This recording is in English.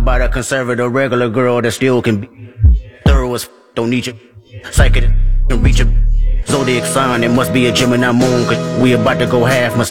about a conservative regular girl that still can be thorough as don't need you. Psychic can reach a zodiac sign. It must be a Gemini moon, cause we about to go half. Must